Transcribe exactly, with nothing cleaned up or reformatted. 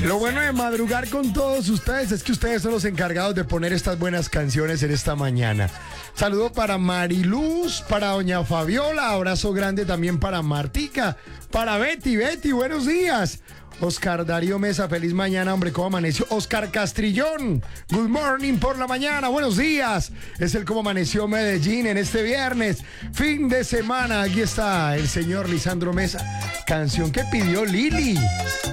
Lo bueno de madrugar con todos ustedes es que ustedes son los encargados de poner estas buenas canciones en esta mañana. Saludo para Mariluz, para doña Fabiola, abrazo grande también para Martica, para Betty. Betty, buenos días. Oscar Darío Mesa, feliz mañana, hombre, ¿cómo amaneció? Oscar Castrillón, good morning por la mañana, buenos días. Es el cómo amaneció Medellín en este viernes, fin de semana. Aquí está el señor Lisandro Mesa, canción que pidió Lili.